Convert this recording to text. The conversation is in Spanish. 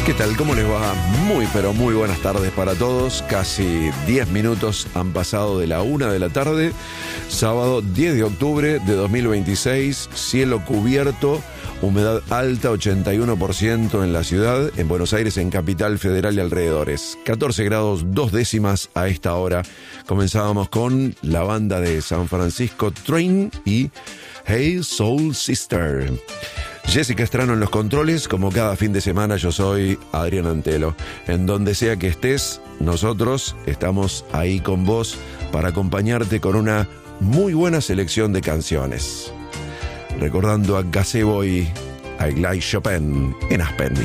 ¿Qué tal? ¿Cómo les va? Muy, pero muy buenas tardes para todos. Casi 10 minutos han pasado de la 1 de la tarde. Sábado 10 de octubre de 2026. Cielo cubierto, humedad alta, 81% en la ciudad. En Buenos Aires, en Capital Federal y alrededores. 14 grados 2 décimas a esta hora. Comenzábamos con la banda de San Francisco Train y Hey Soul Sister. Jessica Estrano en los controles, como cada fin de semana yo soy Adrián Antelo. En donde sea que estés, nosotros estamos ahí con vos para acompañarte con una muy buena selección de canciones. Recordando a Gazebo y a Eli Chopin en Aspen.